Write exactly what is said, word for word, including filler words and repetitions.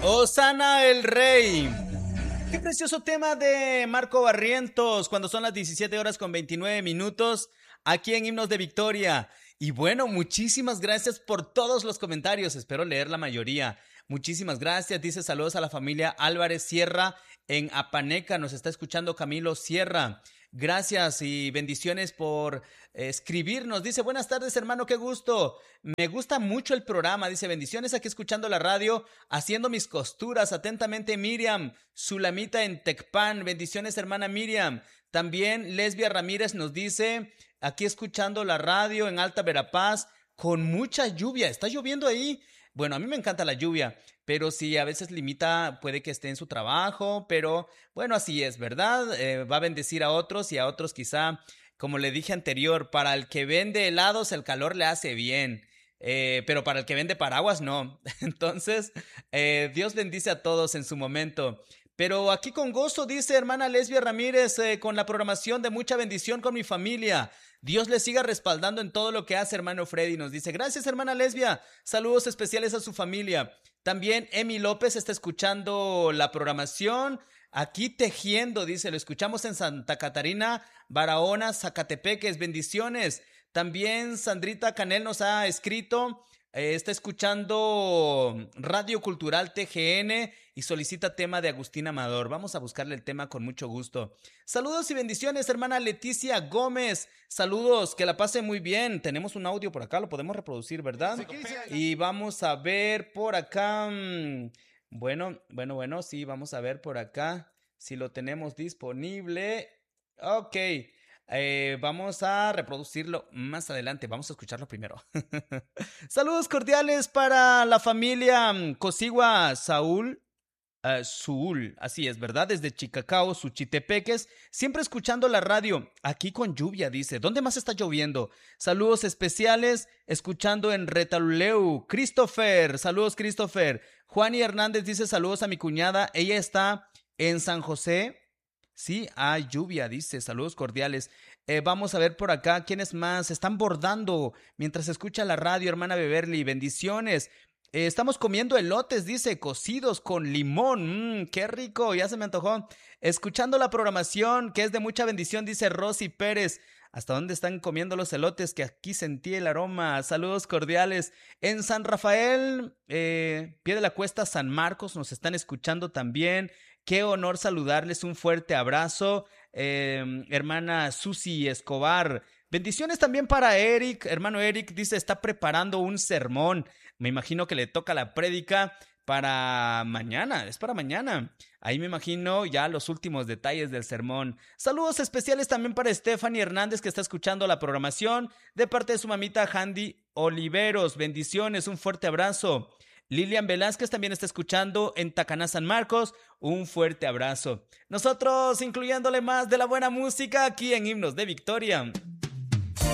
Osana el Rey. Qué precioso tema de Marco Barrientos cuando son las diecisiete horas con veintinueve minutos aquí en Himnos de Victoria. Y bueno, muchísimas gracias por todos los comentarios, espero leer la mayoría. Muchísimas gracias, dice saludos a la familia Álvarez Sierra en Apaneca, nos está escuchando Camilo Sierra. Gracias y bendiciones por eh, escribirnos. Dice, buenas tardes hermano, qué gusto. Me gusta mucho el programa. Dice, bendiciones aquí escuchando la radio, haciendo mis costuras. Atentamente Miriam, Sulamita en Tecpan. Bendiciones hermana Miriam. También Lesbia Ramírez nos dice, aquí escuchando la radio en Alta Verapaz, con mucha lluvia. ¿Está lloviendo ahí? Bueno, a mí me encanta la lluvia, pero sí, a veces limita, puede que esté en su trabajo, pero bueno, así es, ¿verdad? Eh, va a bendecir a otros y a otros quizá, como le dije anterior, para el que vende helados el calor le hace bien, eh, pero para el que vende paraguas no. Entonces, eh, Dios bendice a todos en su momento. Pero aquí con gozo, dice hermana Lesbia Ramírez, eh, con la programación de mucha bendición con mi familia. Dios le siga respaldando en todo lo que hace, hermano Freddy. Nos dice, gracias, hermana Lesbia. Saludos especiales a su familia. También Emi López está escuchando la programación. Aquí tejiendo, dice, lo escuchamos en Santa Catarina, Barahona, Zacatepeques. Bendiciones. También Sandrita Canel nos ha escrito, eh, está escuchando Radio Cultural T G N y solicita tema de Agustín Amador. Vamos a buscarle el tema con mucho gusto. Saludos y bendiciones, hermana Leticia Gómez. Saludos, que la pase muy bien. Tenemos un audio por acá, lo podemos reproducir, ¿verdad? Y vamos a ver por acá. Bueno, bueno, bueno, sí, vamos a ver por acá si lo tenemos disponible. Ok. Eh, vamos a reproducirlo más adelante. Vamos a escucharlo primero. Saludos cordiales para la familia Cosigua Saúl. Uh, Suul, así es, ¿verdad? Desde Chicacao, Suchitepeques, siempre escuchando la radio, aquí con lluvia, dice. ¿Dónde más está lloviendo? Saludos especiales, escuchando en Retaluleu. Christopher, saludos Christopher. Juan y Hernández dice saludos a mi cuñada, ella está en San José. Sí, hay lluvia, dice, saludos cordiales. Eh, vamos a ver por acá, ¿quiénes más? Están bordando mientras escucha la radio, hermana Beverly, bendiciones. Eh, estamos comiendo elotes, dice, cocidos con limón. Mmm, qué rico, ya se me antojó. Escuchando la programación, que es de mucha bendición, dice Rosy Pérez. ¿Hasta dónde están comiendo los elotes? Que aquí sentí el aroma. Saludos cordiales. En San Rafael, eh, Pie de la Cuesta, San Marcos, nos están escuchando también. Qué honor saludarles, un fuerte abrazo. Eh, hermana Susi Escobar. Bendiciones también para Eric, hermano Eric, dice, está preparando un sermón. Me imagino que le toca la prédica para mañana, es para mañana. Ahí me imagino ya los últimos detalles del sermón. Saludos especiales también para Stephanie Hernández, que está escuchando la programación, de parte de su mamita Handy Oliveros. Bendiciones, un fuerte abrazo. Lilian Velázquez también está escuchando en Tacaná, San Marcos. Un fuerte abrazo. Nosotros incluyéndole más de la buena música aquí en Himnos de Victoria.